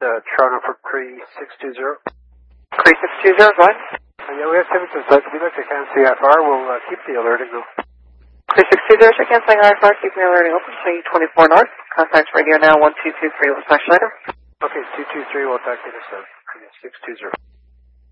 Toronto for Cree 620. Cree 620, go ahead. Yeah, we have 7 we'd like to cancel the IFR. We'll keep the alerting though. Cree 620, check canceling IFR, keeping the alerting open, swing 24 north. Contact radio now 1223, we'll talk later. Okay, 223, we'll talk to you next time. 620.